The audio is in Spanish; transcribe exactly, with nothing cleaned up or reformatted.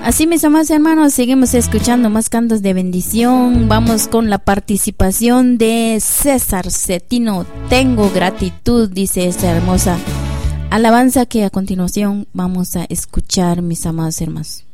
Así, mis amados hermanos, seguimos escuchando más cantos de bendición. Vamos con la participación de César Cetino. Tengo gratitud, dice esta hermosa alabanza que a continuación vamos a escuchar, mis amados hermanos.